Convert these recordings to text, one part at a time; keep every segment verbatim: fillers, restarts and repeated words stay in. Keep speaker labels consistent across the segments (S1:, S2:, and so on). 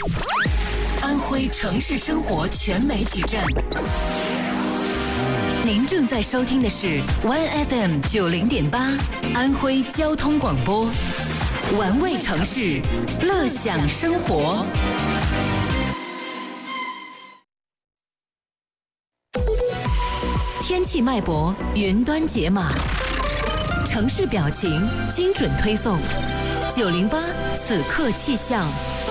S1: 安徽城市生活全媒体站。您正在收听的是 One F M 九零点八安徽交通广播，玩味城市，乐享生活。天气脉搏，云端解码，城市表情，精准推送。九零八此刻气象。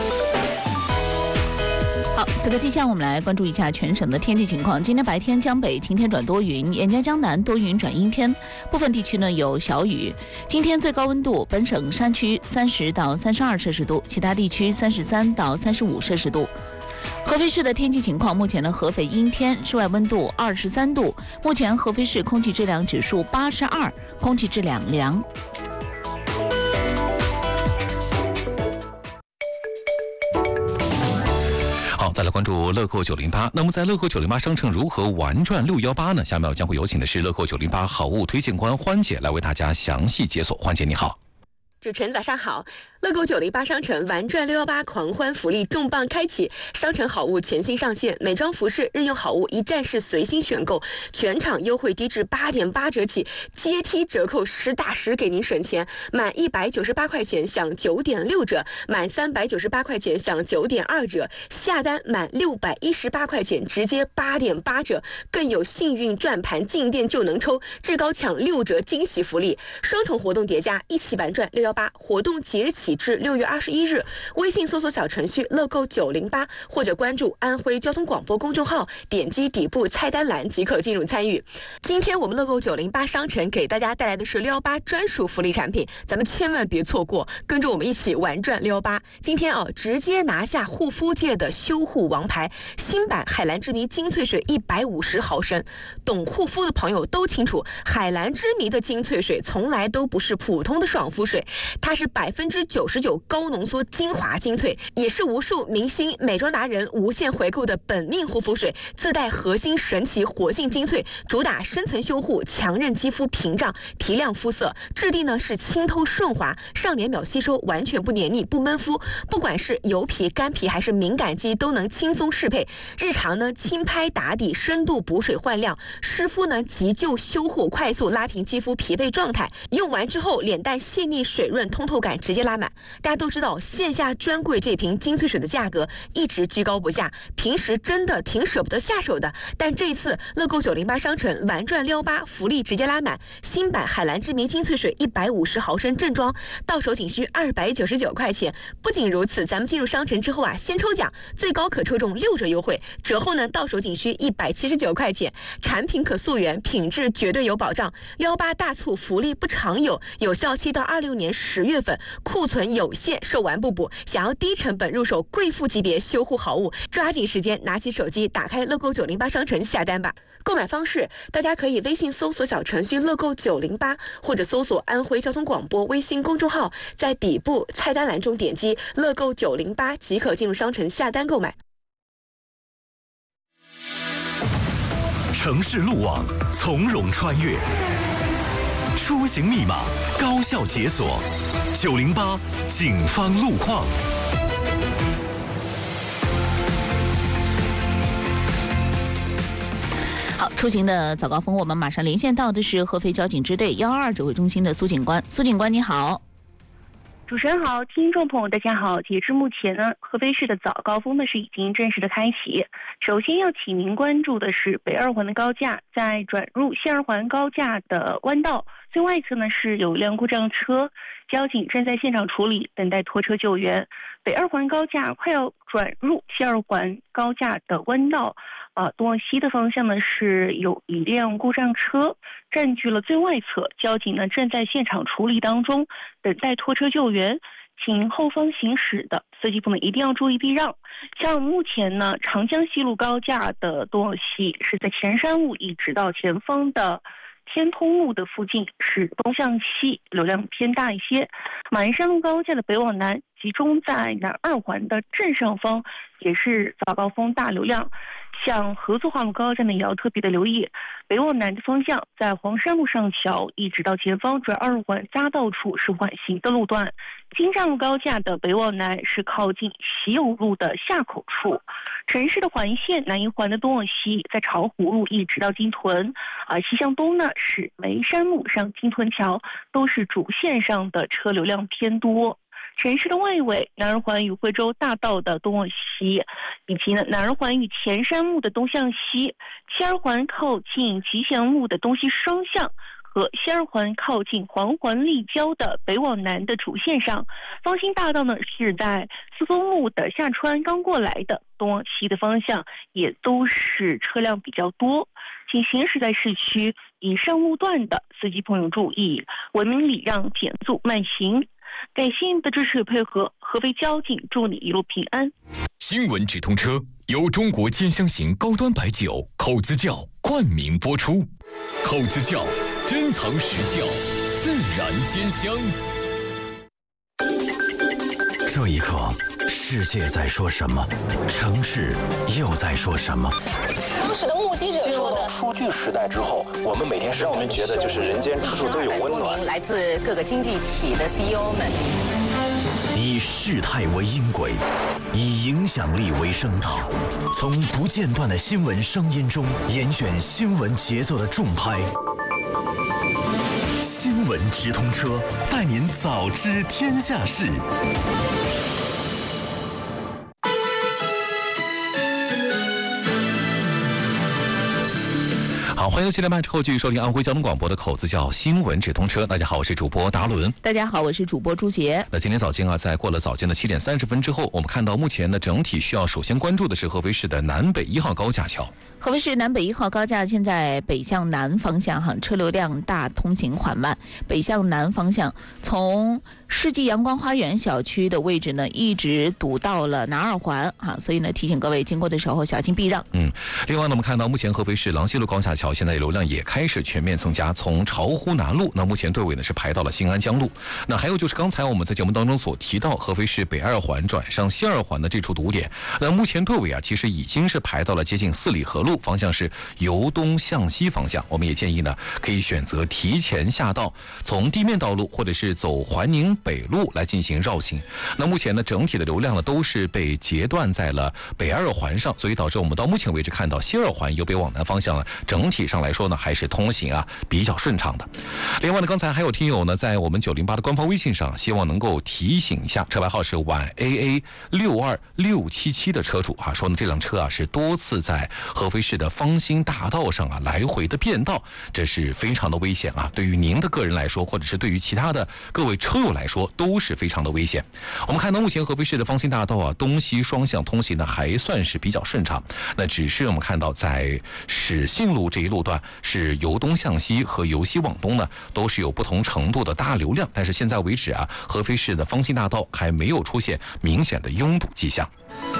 S2: 好，此刻气象，我们来关注一下全省的天气情况。今天白天江北晴天转多云，沿江江南多云转阴天，部分地区呢有小雨。今天最高温度，本省山区三十到三十二摄氏度，其他地区三十三到三十五摄氏度。合肥市的天气情况，目前呢合肥阴天，室外温度二十三度，目前合肥市空气质量指数八十二，空气质量良。
S3: 好，再来关注乐购九零八。那么在乐购九零八商城如何玩转六一八呢？下面我将会有请的是乐购九零八好物推荐官欢姐来为大家详细解锁。欢姐你好。
S4: 主持人早上好，乐购九零八商城玩转六一八狂欢福利重磅开启，商城好物全新上线，美妆服饰、日用好物一站式随心选购，全场优惠低至八点八折起，阶梯折扣实打实给您省钱，满一百九十八块钱享九点六折，满三百九十八块钱享九点二折，下单满六百一十八块钱直接八点八折，更有幸运转盘进店就能抽，至高抢六折惊喜福利，双重活动叠加，一起玩转六一八。活动即日起至六月二十一日，微信搜索小程序乐购九零八或者关注安徽交通广播公众号，点击底部菜单栏即可进入参与。今天我们乐购九零八商城给大家带来的是六一八专属福利产品，咱们千万别错过，跟着我们一起玩转六一八。今天啊，直接拿下护肤界的修护王牌，新版海蓝之谜精粹水一百五十毫升。懂护肤的朋友都清楚，海蓝之谜的精粹水从来都不是普通的爽肤水，它是百分之九十九高浓缩精华精粹，也是无数明星美妆达人无限回购的本命护肤水，自带核心神奇活性精粹，主打深层修护，强韧肌肤屏障，提亮肤色，质地呢是清透顺滑，上脸秒吸收，完全不黏腻不闷肤，不管是油皮干皮还是敏感肌都能轻松适配。日常呢轻拍打底，深度补水焕亮，湿敷呢急救修护，快速拉平肌肤疲惫状态，用完之后脸蛋细腻水润，通透感直接拉满。大家都知道线下专柜这瓶精粹水的价格一直居高不下，平时真的挺舍不得下手的，但这一次乐购九零八商城玩转六八福利直接拉满，新版海蓝之谜精粹水一百五十毫升正装到手仅需二百九十九块钱。不仅如此，咱们进入商城之后啊，先抽奖，最高可抽中六折优惠，折后呢到手仅需一百七十九块钱，产品可溯源，品质绝对有保障。六八大促福利不常有，有效期到二六年十月份，库存有限，售完不补。想要低成本入手贵妇级别修护好物，抓紧时间拿起手机，打开乐购九零八商城下单吧。购买方式，大家可以微信搜索小程序乐购九零八，或者搜索安徽交通广播微信公众号，在底部菜单栏中点击乐购九零八即可进入商城下单购买。
S5: 城市路网从容穿越，出行密码高效解锁。九零八警方路况。
S2: 好，出行的早高峰，我们马上连线到的是合肥交警支队幺二二指挥中心的苏警官。苏警官你好。
S6: 主持人好，听众朋友大家好。截至目前呢，合肥市的早高峰呢是已经正式的开启。首先要请您关注的是北二环的高架，在转入西二环高架的弯道最外侧呢是有一辆故障车，交警正在现场处理，等待拖车救援。北二环高架快要转入西二环高架的弯道，啊，东往西的方向呢是有一辆故障车占据了最外侧，交警呢正在现场处理当中，等待拖车救援。请后方行驶的司机朋友们一定要注意避让。像目前呢，长江西路高架的东往西是在前山路一直到前方的天通路的附近是东向西流量偏大一些，马鞍山路高架的北往南集中在南二环的正上方，也是早高峰大流量。 像合作化路高架呢，也要特别的留意北往南的方向，在黄山路上桥一直到前方转二环匝道处是缓行的路段。京站路高架的北往南是靠近喜友路的下口处。城市的环线南一环的东往西，在巢湖路一直到金屯，而西向东呢是眉山路上金屯桥，都是主线上的车流量偏多。城市的外围，南二环与惠州大道的东往西，以及呢南二环与前山路的东向西，西二环靠近吉祥路的东西双向，和西二环靠近黄环立交的北往南的主线上。方兴大道呢是在四丰路的下川刚过来的东往西的方向，也都是车辆比较多。请行驶在市区以上路段的司机朋友注意，文明礼让，减速慢行。感谢您的支持与配合，合肥交警祝你一路平安。
S7: 新闻直通车由中国尖香型高端白酒口子窖冠名播出，口子窖珍藏实窖，自然兼香。
S5: 这一刻，世界在说什么？城市又在说什么？
S8: 当时的目击者说的，
S9: 数据时代之后，我们每天让我们觉得就是人间处处都有温暖。
S8: 来自各个经济体的 C E O 们，
S5: 以事态为音轨，以影响力为声道，从不间断的新闻声音中严选新闻节奏的重拍。新闻直通车，带您早知天下事。
S3: 好，欢迎七点半之后继续收听安徽交通广播的口子窖新闻直通车。大家好，我是主播达伦。
S2: 大家好，我是主播朱杰。
S3: 那今天早间啊，在过了早间的七点三十分之后，我们看到目前呢，整体需要首先关注的是合肥市的南北一号高架桥。
S2: 合肥市南北一号高架现在北向南方向哈，车流量大，通行缓慢。北向南方向从世纪阳光花园小区的位置呢，一直堵到了南二环啊，所以呢，提醒各位经过的时候小心避让。
S3: 嗯，另外呢，我们看到目前合肥市郎溪路高架桥现在流量也开始全面增加，从巢湖南路，那目前队尾呢是排到了新安江路。那还有就是刚才我们在节目当中所提到合肥市北二环转上西二环的这处堵点，那目前队尾啊其实已经是排到了接近四里河路，方向是由东向西方向。我们也建议呢可以选择提前下道，从地面道路或者是走环宁北路来进行绕行。那目前呢整体的流量呢都是被截断在了北二环上，所以导致我们到目前为止看到西二环由北往南方向呢整体上来说呢还是通行啊比较顺畅的。另外呢，刚才还有听友呢在我们九零八的官方微信上希望能够提醒一下，车牌号是皖 A A 六二六七七的车主啊，说呢这辆车啊是多次在合肥市的方兴大道上啊来回的变道，这是非常的危险啊，对于您的个人来说，或者是对于其他的各位车友来说都是非常的危险。我们看到目前合肥市的方兴大道啊东西双向通行呢还算是比较顺畅，那只是我们看到在始信路这一路段是由东向西和由西往东呢都是有不同程度的大流量，但是现在为止啊合肥市的方兴大道还没有出现明显的拥堵迹象。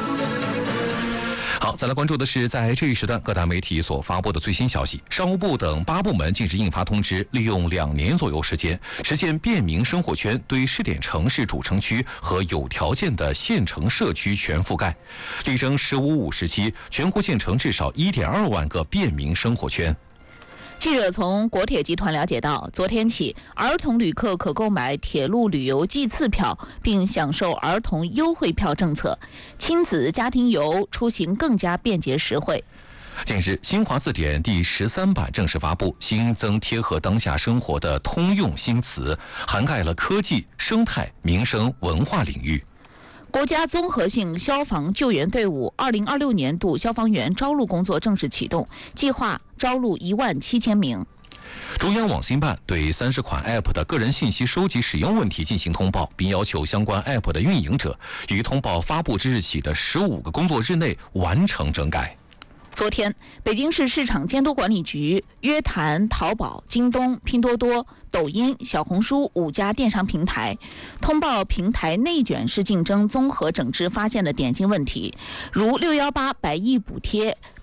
S3: 好，再来关注的是在这一时段各大媒体所发布的最新消息。商务部等八部门近日印发通知，利用两年左右时间，实现便民生活圈对试点城市主城区和有条件的县城社区全覆盖，力争十五五时期全国建成至少 一点二万个便民生活圈。
S2: 记者从国铁集团了解到，昨天起，儿童旅客可购买铁路旅游季次票，并享受儿童优惠票政策，亲子家庭游出行更加便捷实惠。
S3: 近日，新华字典第十三版正式发布，新增贴合当下生活的通用新词，涵盖了科技、生态、民生、文化领域。
S2: 国家综合性消防救援队伍二零二六年度消防员招录工作正式启动，计划招录一万七千名。
S3: 中央网信办对三十款 App 的个人信息收集使用问题进行通报，并要求相关 App 的运营者于通报发布之日起的十五个工作日内完成整改。
S2: 昨天，北京市市场监督管理局约谈淘宝、京东、拼多多、抖音、小红书五家电商平台，通报平台内卷式竞争综合整治发现的典型问题，如六一八百亿补贴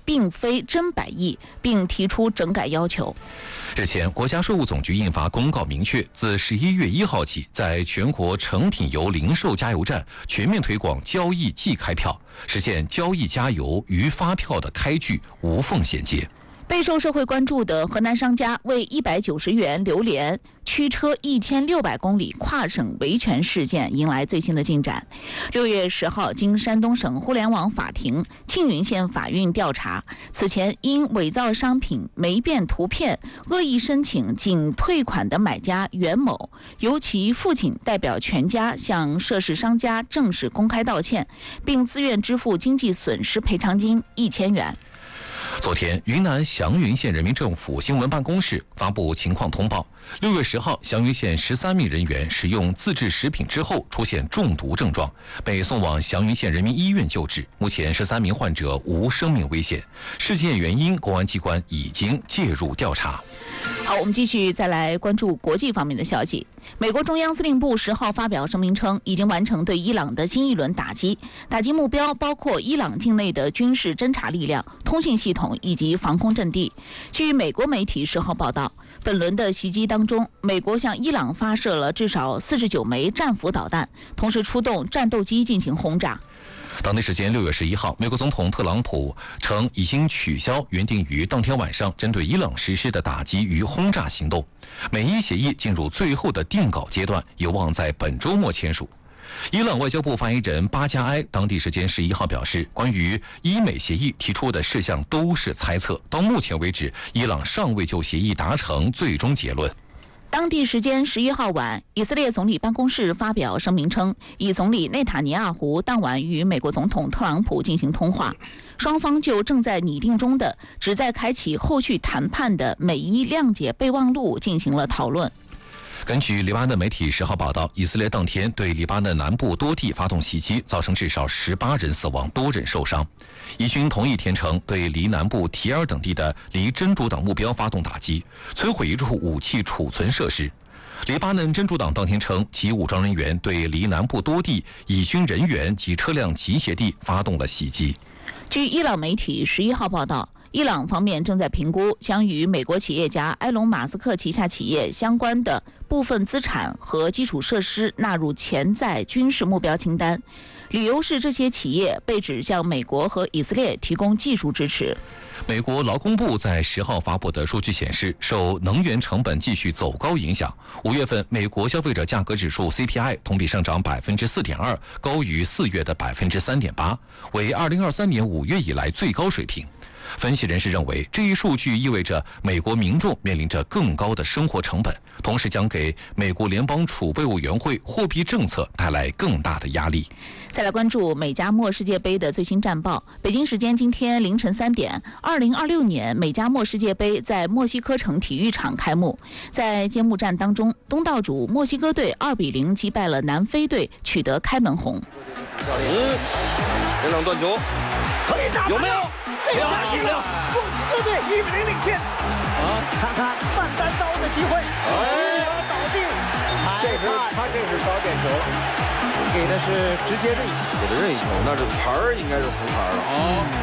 S2: 并非真百亿，并提出整改要求。
S3: 日前，国家税务总局印发公告，明确自十一月一号起，在全国成品油零售加油站全面推广交易即开票，实现交易加油与发票的开具无缝衔接。
S2: 备受社会关注的河南商家为一百九十元榴莲驱车一千六百公里跨省维权事件迎来最新的进展。六月十号，经山东省互联网法庭庆云县法院调查，此前因伪造商品、霉变图片、恶意申请仅退款的买家袁某，由其父亲代表全家向涉事商家正式公开道歉，并自愿支付经济损失赔偿金一千元。
S3: 昨天，云南祥云县人民政府新闻办公室发布情况通报：六月十号，祥云县十三名人员食用自制食品之后出现中毒症状，被送往祥云县人民医院救治。目前，十三名患者无生命危险。事件原因，公安机关已经介入调查。
S2: 好，我们继续再来关注国际方面的消息。美国中央司令部十号发表声明称，已经完成对伊朗的新一轮打击，打击目标包括伊朗境内的军事侦察力量、通信系统以及防空阵地。据美国媒体十号报道，本轮的袭击当中，美国向伊朗发射了至少四十九枚战斧导弹，同时出动战斗机进行轰炸。
S3: 当地时间六月十一号，美国总统特朗普称已经取消原定于当天晚上针对伊朗实施的打击与轰炸行动。美伊协议进入最后的定稿阶段，有望在本周末签署。伊朗外交部发言人巴加埃当地时间十一号表示，关于伊美协议提出的事项都是猜测，到目前为止，伊朗尚未就协议达成最终结论。
S2: 当地时间十一号晚，以色列总理办公室发表声明称，以总理内塔尼亚胡当晚与美国总统特朗普进行通话，双方就正在拟定中的旨在开启后续谈判的美伊谅解备忘录进行了讨论。
S3: 根据黎巴嫩媒体十号报道，以色列当天对黎巴嫩南部多地发动袭击，造成至少十八人死亡，多人受伤。以军同一天称对黎南部提尔等地的黎真主党目标发动打击，摧毁一处武器储存设施。黎巴嫩真主党当天称，其武装人员对黎南部多地以军人员及车辆集结地发动了袭击。
S2: 据伊朗媒体十一号报道，伊朗方面正在评估将与美国企业家埃隆·马斯克旗下企业相关的部分资产和基础设施纳入潜在军事目标清单，理由是这些企业被指向美国和以色列提供技术支持。
S3: 美国劳工部在十号发布的数据显示，受能源成本继续走高影响，五月份美国消费者价格指数 C P I 同比上涨百分之四点二，高于四月的百分之三点八，为二零二三年五月以来最高水平。分析人士认为，这一数据意味着美国民众面临着更高的生活成本，同时将给美国联邦储备委员会货币政策带来更大的压力。
S2: 再来关注美加墨世界杯的最新战报。北京时间今天凌晨三点，二零二六年美加墨世界杯在墨西哥城体育场开幕。在揭幕战当中，东道主墨西哥队二比零击败了南非队，取得开门红。
S10: 嗯，前场断球，可以打，有没有？这下赢了，墨西哥队一比零领先。啊，看看半单刀的机会，哎，倒地，裁判，他这是早点球，给的是直接任意球，给的任意球，那是牌儿，应该是红牌了。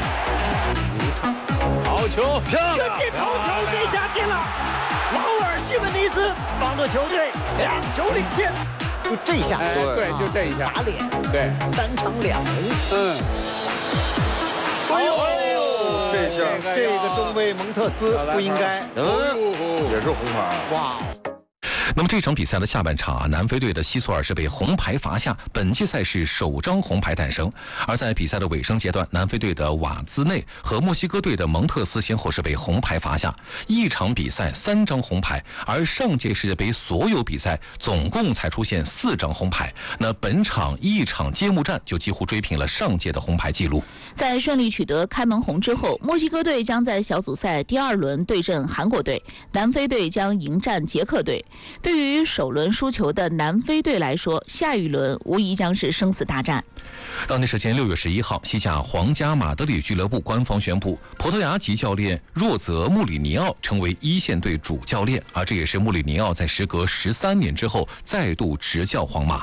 S10: 哦，好球，漂亮，直接头球，这下进了。劳尔·西门尼斯帮助球队两球领先。就这一下，
S11: 哎，对，就这一下
S10: 打脸，
S11: 对，
S10: 单场两红。嗯。
S11: 哎呦，
S10: 这下这个中卫蒙特斯不应该，嗯，也是红牌。哇！
S3: 那么这场比赛的下半场啊，南非队的西索尔是被红牌罚下，本届赛事首张红牌诞生。而在比赛的尾声阶段，南非队的瓦兹内和墨西哥队的蒙特斯先后是被红牌罚下，一场比赛三张红牌，而上届世界杯所有比赛总共才出现四张红牌。那本场一场揭幕战就几乎追平了上届的红牌记录。
S2: 在顺利取得开门红之后，墨西哥队将在小组赛第二轮对阵韩国队，南非队将迎战捷克队。对于首轮输球的南非队来说，下一轮无疑将是生死大战。
S3: 当地时间六月十一号，西甲皇家马德里俱乐部官方宣布，葡萄牙籍教练若泽·穆里尼奥成为一线队主教练，而这也是穆里尼奥在时隔十三年之后再度执教皇马。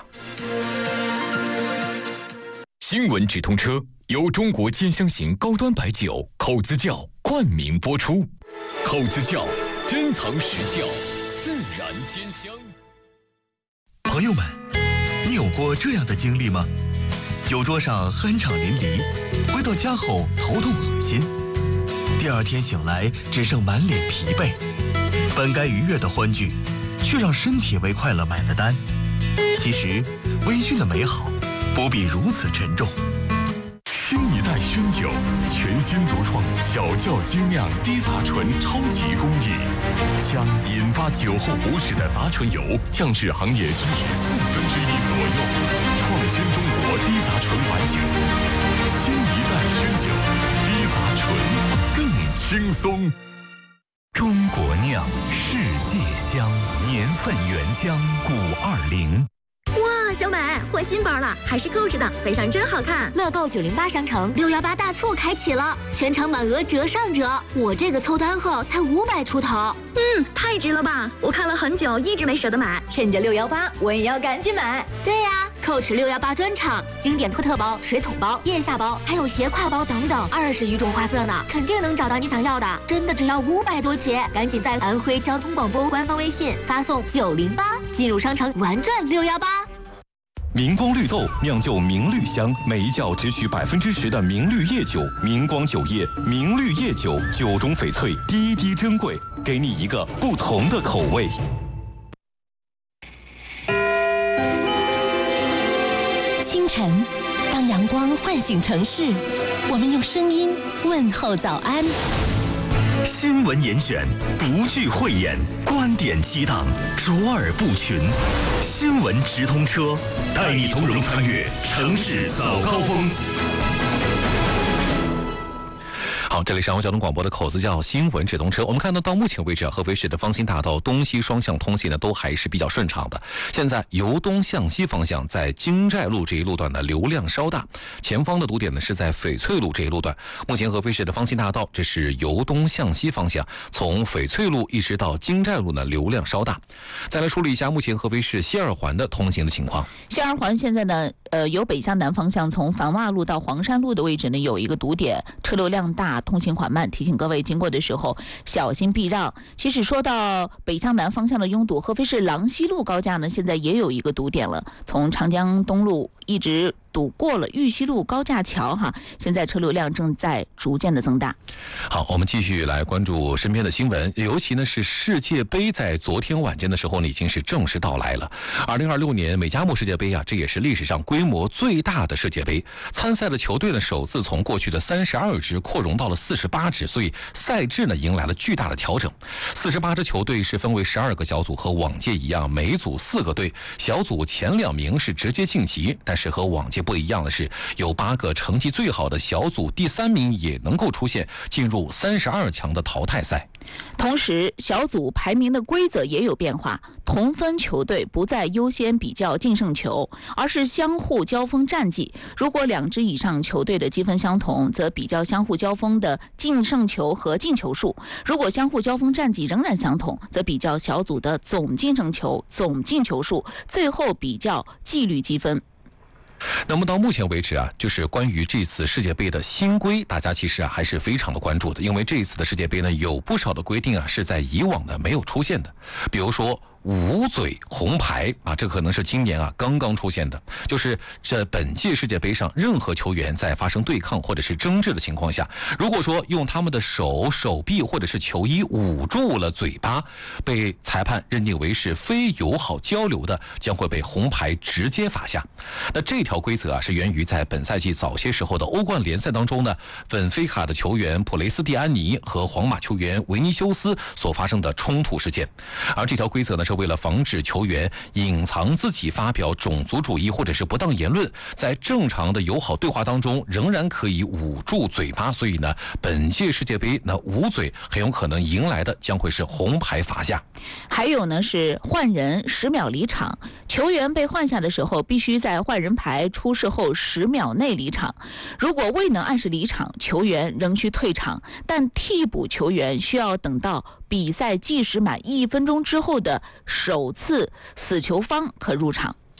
S7: 新闻直通车由中国金香型高端白酒。 口子窖冠名播出。口子窖珍藏实窖，自然兼香。
S12: 朋友们，你有过这样的经历吗？酒桌上酣畅淋漓，回到家后头痛恶心，第二天醒来只剩满脸疲惫，本该愉悦的欢聚，却让身体为快乐买了单。其实，微醺的美好不必如此沉重。
S13: 新一代熏酒，全新独创小窖精酿低杂醇超级工艺，将引发酒后不适的杂醇油降至行业均值四分之一左右，创新中国低杂醇白酒。新一代熏酒，低杂醇更轻松。
S5: 中国酿，世界香，年份原浆古二零。
S14: 哇，小美换新包了，还是购置的，配上真好看。
S15: 乐购九零八商城六幺八大促开启了，全场满额折上折。我这个凑单后才五百出头，
S14: 嗯，太值了吧！我看了很久，一直没舍得买，趁着六幺八，我也要赶紧买。
S15: 对呀、啊，购持六幺八专场，经典托特包、水桶包、腋下包，还有斜挎包等等，二十余种花色呢，肯定能找到你想要的。真的只要五百多起，赶紧在安徽交通广播官方微信发送九零八，进入商城玩转六幺八。
S16: 明光绿豆酿就明绿香，每一窖只取百分之十的明绿叶酒。明光酒业明绿叶酒，酒中翡翠，滴滴珍贵，给你一个不同的口味。
S17: 清晨，当阳光唤醒城市，我们用声音问候早安。
S5: 新闻严选，不惧讳言，观点激荡，卓尔不群。新闻直通车，带你从容穿越城市早高峰。
S3: 好，这里是安徽交通广播的口子窖新闻直通车。我们看到到目前为止啊，合肥市的芳新大道东西双向通行呢，都还是比较顺畅的。现在由东向西方向，在京寨路这一路段呢，流量稍大。前方的堵点呢是在翡翠路这一路段。目前合肥市的芳新大道，这是由东向西方向，从翡翠路一直到京寨路呢，流量稍大。再来梳理一下目前合肥市西二环的通行的情况。
S2: 西二环现在呢，呃，由北向南方向，从繁洼路到黄山路的位置呢，有一个堵点，车流量大，通行缓慢，提醒各位经过的时候小心避让。其实说到北向南方向的拥堵，合肥市郎西路高架呢，现在也有一个堵点了，从长江东路一直堵过了玉溪路高架桥哈，现在车流量正在逐渐的增大。
S3: 好，我们继续来关注身边的新闻，尤其呢是世界杯在昨天晚间的时候呢，已经是正式到来了。二零二六年美加墨世界杯啊，这也是历史上规模最大的世界杯。参赛的球队呢，首次从过去的三十二支扩容到了四十八支，所以赛制呢迎来了巨大的调整。四十八支球队是分为十二个小组，和往届一样，每组四个队，小组前两名是直接晋级，但是和往届不一样的是，有八个成绩最好的小组第三名也能够出现进入三十二强的淘汰赛。
S2: 同时，小组排名的规则也有变化，同分球队不再优先比较净胜球，而是相互交锋战绩。如果两支以上球队的积分相同，则比较相互交锋的净胜球和进球数；如果相互交锋战绩仍然相同，则比较小组的总净胜球、总进球数，最后比较纪律积分。
S3: 那么到目前为止啊，就是关于这次世界杯的新规，大家其实啊还是非常的关注的，因为这一次的世界杯呢，有不少的规定啊是在以往呢没有出现的，比如说捂嘴红牌啊，这可能是今年啊刚刚出现的，就是这本届世界杯上，任何球员在发生对抗或者是争执的情况下，如果说用他们的手、手臂或者是球衣捂住了嘴巴，被裁判认定为是非友好交流的，将会被红牌直接罚下。那这条规则啊，是源于在本赛季早些时候的欧冠联赛当中呢，本菲卡的球员普雷斯蒂安尼和皇马球员维尼修斯所发生的冲突事件，而这条规则呢，是为了防止球员隐藏自己发表种族主义或者是不当言论，在正常的友好对话当中仍然可以捂住嘴巴，所以呢，本届世界杯那捂嘴很有可能迎来的将会是红牌罚下。
S2: 还有呢是换人十秒离场，球员被换下的时候必须在换人牌出示后十秒内离场，如果未能按时离场，球员仍需退场，但替补球员需要等到比赛计时满一分钟之后的首次死球方可入场。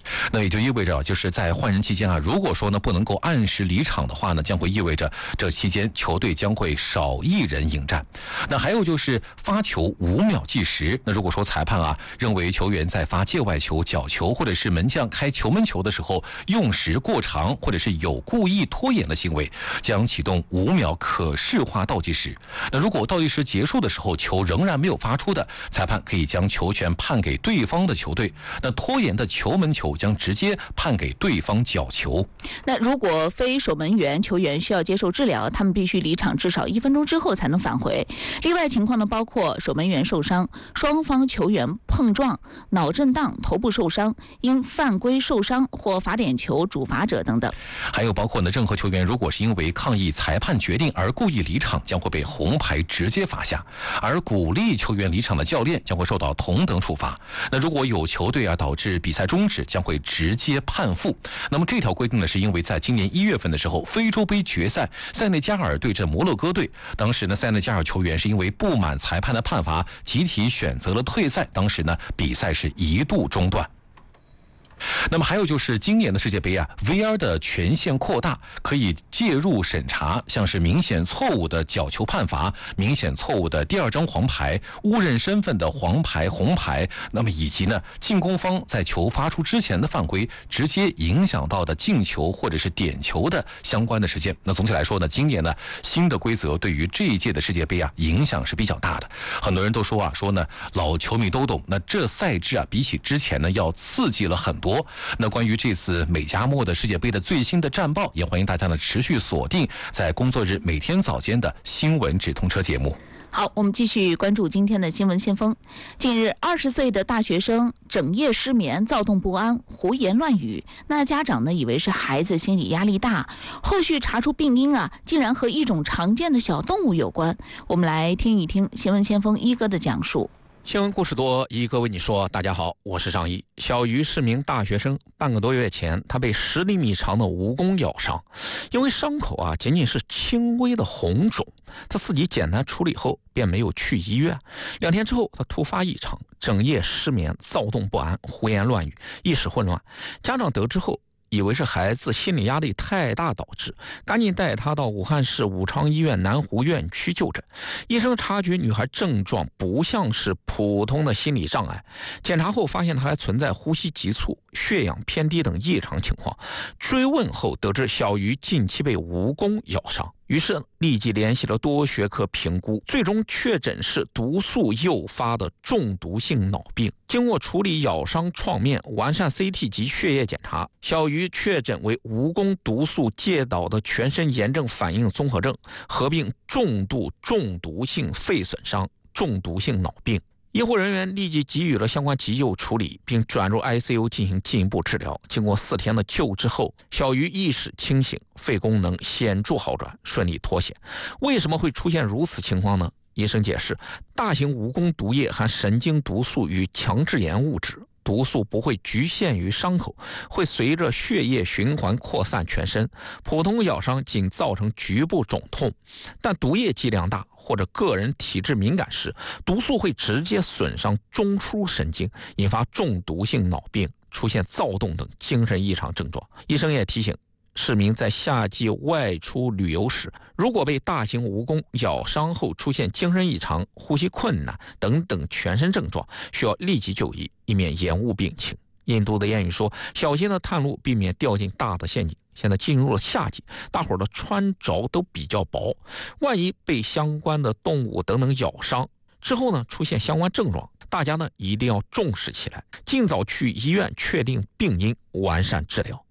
S3: 那也就意味着，就是在换人期间啊，如果说呢不能够按时离场的话呢，将会意味着这期间球队将会少一人应战。那还有就是发球五秒计时。那如果说裁判啊认为球员在发界外球、角球或者是门将开球门球的时候用时过长，或者是有故意拖延的行为，将启动五秒可视化倒计时。那如果倒计时结束的时候球仍然没有发出的，裁判可以将球权判给对方的球队。那拖延的球门球将直接判给对方角球。
S2: 那如果非守门员球员需要接受治疗，他们必须离场至少一分钟之后才能返回。例外情况呢，包括守门员受伤、双方球员碰撞、脑震荡、头部受伤、因犯规受伤或罚点球主罚者等等。
S3: 还有包括呢，任何球员如果是因为抗议裁判决定而故意离场，将会被红牌直接罚下；而鼓励球员离场的教练将会受到同等处罚。那如果有球队啊导致比赛终止，将会直接判负。那么这条规定呢，是因为在今年一月份的时候，非洲杯决赛塞内加尔对阵摩洛哥队，当时呢塞内加尔球员是因为不满裁判的判罚，集体选择了退赛，当时呢比赛是一度中断。那么还有就是今年的世界杯啊 ，V R 的权限扩大，可以介入审查，像是明显错误的角球判罚、明显错误的第二张黄牌、误认身份的黄牌、红牌，那么以及呢进攻方在球发出之前的犯规，直接影响到的进球或者是点球的相关的时间。那总体来说呢，今年呢新的规则对于这一届的世界杯啊影响是比较大的。很多人都说啊，说呢老球迷都懂，那这赛制啊比起之前呢要刺激了很多。那关于这次美加墨的世界杯的最新的战报，也欢迎大家呢持续锁定在工作日每天早间的新闻直通车节目。
S2: 好，我们继续关注今天的新闻先锋。近日，二十岁的大学生整夜失眠、躁动不安、胡言乱语。那家长呢，以为是孩子心理压力大，后续查出病因啊，竟然和一种常见的小动物有关。我们来听一听新闻先锋一哥的讲述。
S18: 新闻故事多，一哥为你说。大家好，我是尚一。小鱼是名大学生，半个多月前，他被十厘米长的蜈蚣咬伤，因为伤口啊仅仅是轻微的红肿，他自己简单处理后便没有去医院。两天之后，他突发异常，整夜失眠、躁动不安、胡言乱语、意识混乱。家长得知后，以为是孩子心理压力太大导致，赶紧带他到武汉市武昌医院南湖院区就诊。医生察觉女孩症状不像是普通的心理障碍，检查后发现她还存在呼吸急促、血氧偏低等异常情况。追问后得知小鱼近期被蜈蚣咬伤，于是立即联系了多学科评估，最终确诊是毒素诱发的中毒性脑病。经过处理咬伤创面，完善 C T 及血液检查，小鱼确诊为蜈蚣毒素介导的全身炎症反应综合症，合并重度中毒性肺损伤、中毒性脑病。医护人员立即给予了相关急救处理，并转入 I C U 进行进一步治疗。经过四天的救治后，小鱼意识清醒，肺功能显著好转，顺利脱险。为什么会出现如此情况呢？医生解释，大型蜈蚣毒液含神经毒素与强致炎物质，毒素不会局限于伤口，会随着血液循环扩散全身。普通咬伤仅造成局部肿痛，但毒液剂量大或者个人体质敏感时，毒素会直接损伤中枢神经，引发中毒性脑病，出现躁动等精神异常症状。医生也提醒市民在夏季外出旅游时，如果被大型蜈蚣咬伤后出现精神异常、呼吸困难等等全身症状，需要立即就医，以免延误病情。印度的谚语说，小心的探路，避免掉进大的陷阱。现在进入了夏季，大伙儿的穿着都比较薄，万一被相关的动物等等咬伤之后呢，出现相关症状，大家呢一定要重视起来，尽早去医院确定病因，完善治疗。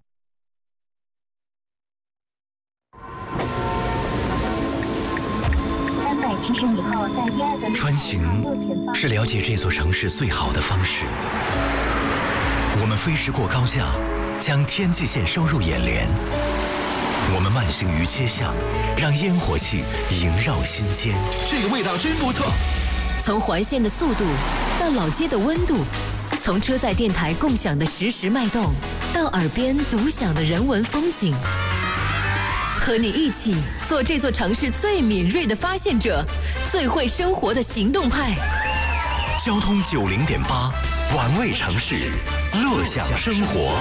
S19: 穿行是了解这座城市最好的方式。我们飞驰过高架，将天际线收入眼帘。我们慢行于街巷，让烟火气萦绕心间。
S1: 这个味道真不错。从环线的速度到老街的温度，从车载电台共享的实时脉动，到耳边独享的人文风景。和你一起做这座城市最敏锐的发现者，最会生活的行动派。
S19: 交通九零点八， 玩味城市，乐享生活。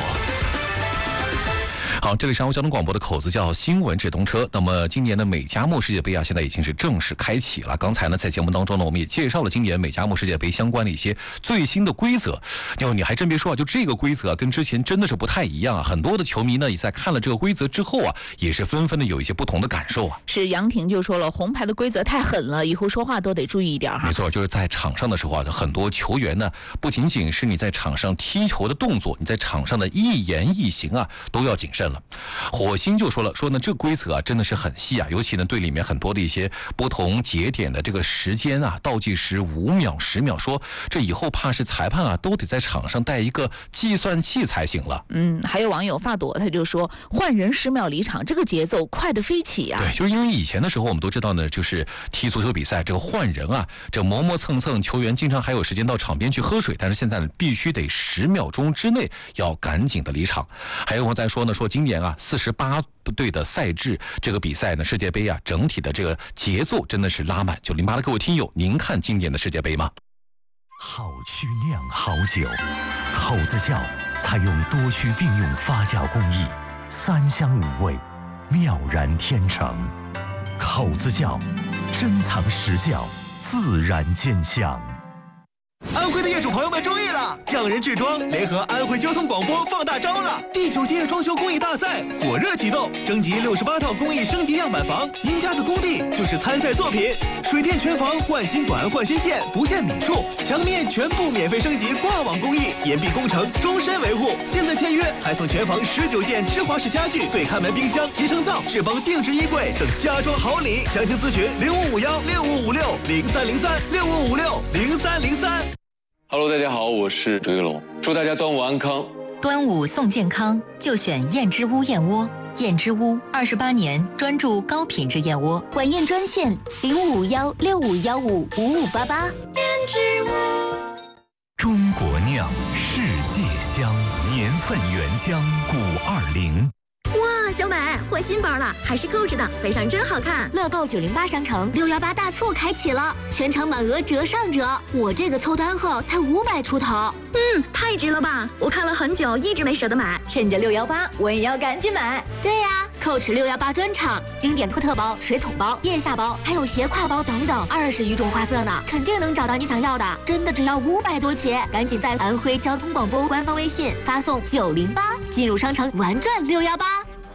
S3: 好，这里是安徽交通广播的口子叫新闻直通车。那么今年的美加墨世界杯啊，现在已经是正式开启了。刚才呢，在节目当中呢，我们也介绍了今年美加墨世界杯相关的一些最新的规则。哟，你还真别说啊，就这个规则啊，跟之前真的是不太一样啊。很多的球迷呢，也在看了这个规则之后啊，也是纷纷的有一些不同的感受啊。
S2: 是杨婷就说了，红牌的规则太狠了，以后说话都得注意一点哈。
S3: 没错，就是在场上的时候啊，很多球员呢，不仅仅是你在场上踢球的动作，你在场上的一言一行啊，都要谨慎了。火星就说了，说呢这个规则啊真的是很细啊，尤其呢对里面很多的一些不同节点的这个时间啊，倒计时五秒、十秒，说这以后怕是裁判啊都得在场上带一个计算器才行了。
S2: 嗯，还有网友发朵他就说，换人十秒离场，这个节奏快得飞起啊。
S3: 对，就是因为以前的时候我们都知道呢，就是踢足球比赛这个换人啊，这磨磨蹭蹭，球员经常还有时间到场边去喝水，但是现在呢必须得十秒钟之内要赶紧的离场。还有我在说呢，说今年啊四十八队的赛制，这个比赛呢，世界杯啊，整体的这个节奏真的是拉满。九零八的各位听友，您看今年的世界杯吗？
S19: 好曲酿好酒，口子窖采用多区并用发酵工艺，三香五味，妙然天成。口子窖，珍藏实窖，自然见香。
S20: 安徽的业主朋友们注意了，匠人制装联合安徽交通广播放大招了！第九届装修工艺大赛火热启动，征集六十八套工艺升级样板房，您家的工地就是参赛作品。水电全房换新管换新线，不限米数，墙面全部免费升级挂网工艺，岩壁工程终身维护。现在签约还送全房十九件芝华士家具、对看门冰箱、集成灶、智邦定制衣柜等家装好礼。详情咨询零五五幺六五五六零三零三六五五六零三零三。
S21: Hello， 大家好，我是周玉龙，祝大家端午安康。
S22: 端午送健康，就选燕之屋燕窝。燕之屋二十八年专注高品质燕窝，
S14: 晚宴专线零五五幺六五幺五五五八八。燕之屋，
S19: 中国酿，世界香，年份原浆古二零。
S14: 哇，小美换新包了，还是购置的，背上真好看。
S15: 乐购九零八商城六幺八大促开启了，全场满额折上折，我这个凑单后才五百出头。
S14: 嗯，太值了吧！我看了很久，一直没舍得买，趁着六幺八，我也要赶紧买。
S15: 对呀、啊，蔻驰六幺八专场，经典托特包、水桶包、腋下包，还有斜挎包等等，二十余种花色呢，肯定能找到你想要的。真的只要五百多起，赶紧在安徽交通广播官方微信发送九零八，进入商城玩转六幺八。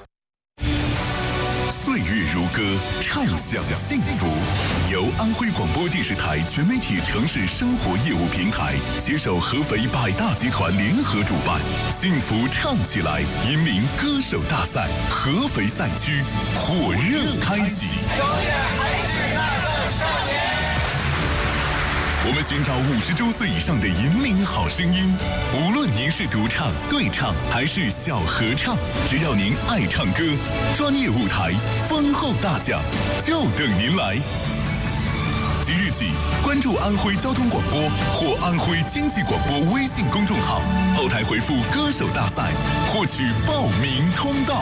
S13: 岁月如歌，畅享幸福。由安徽广播电视台全媒体城市生活业务平台携手合肥百大集团联合主办，幸福唱起来银铃歌手大赛合肥赛区火热开启。我们寻找五十周岁以上的银铃好声音，无论您是独唱、对唱还是小合唱，只要您爱唱歌，专业舞台、丰厚大奖就等您来。即日起，关注安徽交通广播或安徽经济广播微信公众号，后台回复“歌手大赛”，获取报名通道。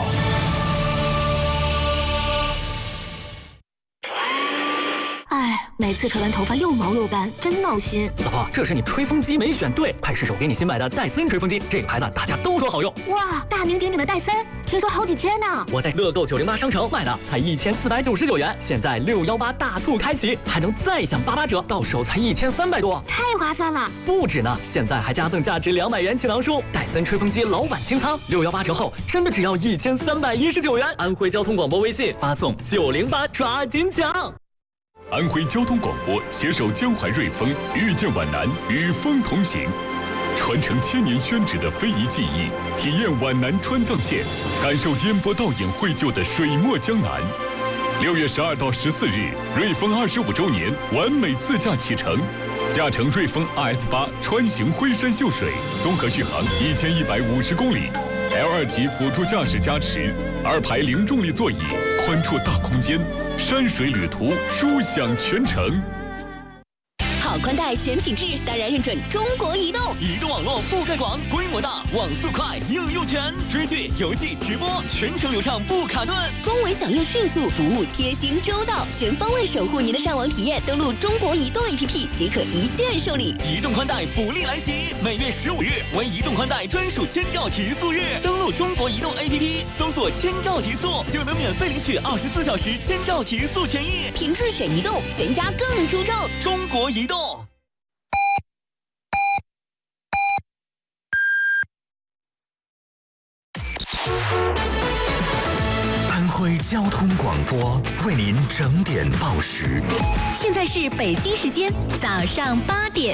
S15: 哎，每次吹完头发又毛又干，真闹心。
S23: 老婆，这是你吹风机没选对，快试试我给你新买的戴森吹风机，这个牌子大家都说好用。
S15: 哇，大名鼎鼎的戴森，听说好几千呢。
S23: 我在乐购九零八商城买的，才一千四百九十九元，现在六幺八大促开启，还能再享八八折，到手才一千三百多，
S15: 太划算了。
S23: 不止呢，现在还加赠价值两百元锦囊书，戴森吹风机老板清仓，六幺八折后真的只要一千三百一十九元。安徽交通广播微信发送九零八，抓紧抢。
S13: 安徽交通广播携手江淮瑞丰，遇见皖南，与风同行，传承千年宣纸的非遗技艺，体验皖南川藏线，感受烟波倒影绘就的水墨江南。六月十二到十四日，瑞丰二十五周年完美自驾启程，驾乘瑞丰 R F 八穿行徽山秀水，综合续航一千一百五十公里。L 二级辅助驾驶加持，二排零重力座椅，宽绰大空间，山水旅途舒享全程。
S1: 好
S15: 网宽带全品质，当然认准中国移动。
S4: 移动网络覆盖广，规模大，网速快，应用全，追剧、游戏、直播全程流畅不卡顿，
S15: 中维响应迅速，服务贴心周到，全方位守护您的上网体验。登录中国移动 A P P 即可一键受理。
S4: 移动宽带福利来袭，每月十五日为移动宽带专属千兆提速日。登录中国移动 A P P， 搜索千兆提速，就能免费领取二十四小时千兆提速权益。
S15: 品质选移动，全家更出众。
S4: 中国移动。
S5: 安徽交通广播为您整点报时。
S22: 现在是北京时间早上八点。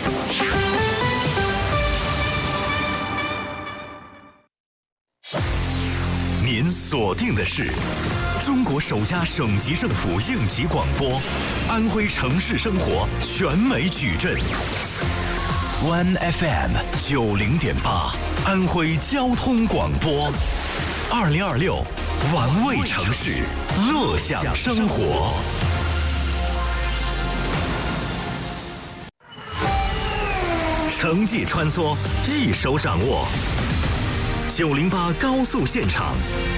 S5: 您锁定的是中国首家省级政府应急广播，安徽城市生活全美矩阵。One F M 九零点八，安徽交通广播，二零二六，玩味城市，乐享生活。城际穿梭，一手掌握。九零八高速现场。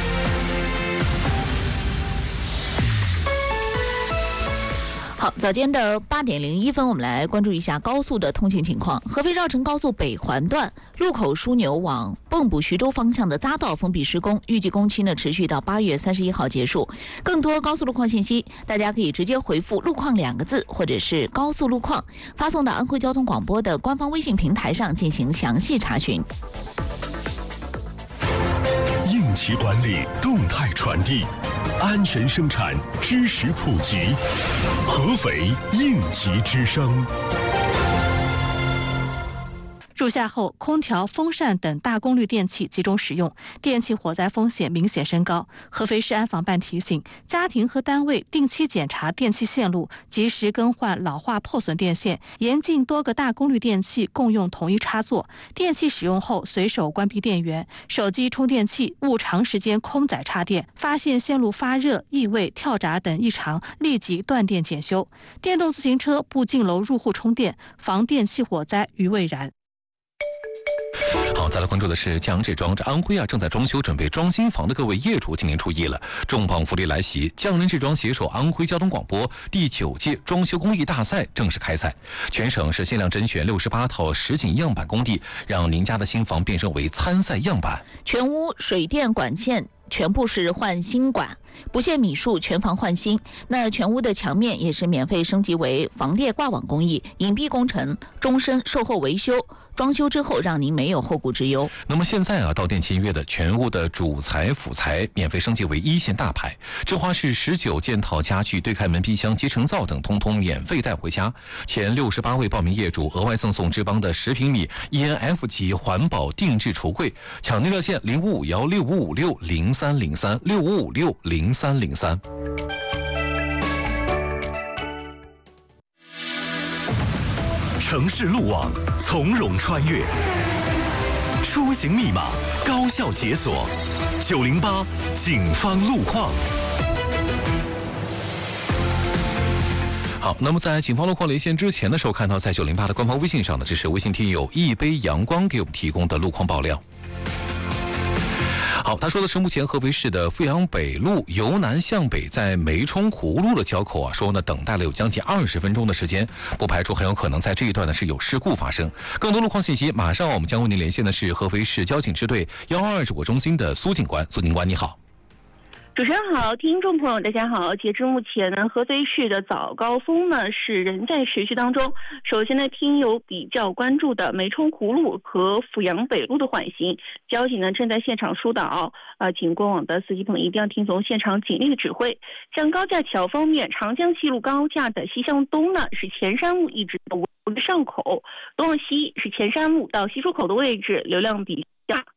S2: 好，早间的八点零一分，我们来关注一下高速的通行情况。合肥绕城高速北环段路口枢纽往蚌埠徐州方向的匝道封闭施工，预计工期呢持续到八月三十一号结束。更多高速路况信息，大家可以直接回复“路况”两个字，或者是“高速路况”，发送到安徽交通广播的官方微信平台上进行详细查询。
S13: 应急管理，动态传递，安全生产，知识普及。合肥应急之声。
S6: 入夏后，空调、风扇等大功率电器集中使用，电器火灾风险明显升高。合肥市安防办提醒，家庭和单位定期检查电器线路，及时更换老化破损电线，严禁多个大功率电器共用同一插座。电器使用后随手关闭电源，手机充电器勿长时间空载插电。发现线路发热、异味、跳闸等异常，立即断电检修。电动自行车不进楼入户充电，防电器火灾于未然。
S3: 好，再来关注的是江浙庄。这安徽啊正在装修准备装新房的各位业主今年注意了，重磅福利来袭！江人志庄携手安徽交通广播第九届装修公益大赛正式开赛，全省是限量甄选六十八套实景样板工地，让您家的新房变身为参赛样板。
S2: 全屋水电管线全部是换新管，不限米数，全房换新。那全屋的墙面也是免费升级为防裂挂网工艺，隐蔽工程，终身售后维修。装修之后让您没有后顾之忧。
S3: 那么现在啊，到店签约的全屋的主材辅材免费升级为一线大牌，芝华士十九件套家具、对开门、冰箱、集成灶等，通通免费带回家。前六十八位报名业主额外赠送智邦的十平米 E N F 级环保定制橱柜。抢订热线零五五幺六五五六零三零三六五五六零三零三。
S5: 城市路网从容穿越，出行密码高效解锁。九零八警方路况。
S3: 好，那么在警方路况连线之前的时候，看到在九零八的官方微信上呢，这是微信听友一杯阳光给我们提供的路况爆料。好，他说的是目前合肥市的阜阳北路由南向北在梅冲湖路的交口啊，说呢等待了有将近二十分钟的时间，不排除很有可能在这一段呢是有事故发生。更多路况信息，马上我们将为您连线的是合肥市交警支队幺二二指挥中心的苏警官。苏警官你好。
S9: 主持人好，听众朋友大家好。截至目前呢，合肥市的早高峰呢是仍在持续当中。首先呢，听友比较关注的梅冲湖路和阜阳北路的缓行，交警呢正在现场疏导，呃，请过往的司机朋友一定要听从现场警力的指挥。像高架桥方面，长江西路高架的西向东呢是前山路一直到上口，东往西是前山路到西出口的位置流量比较大。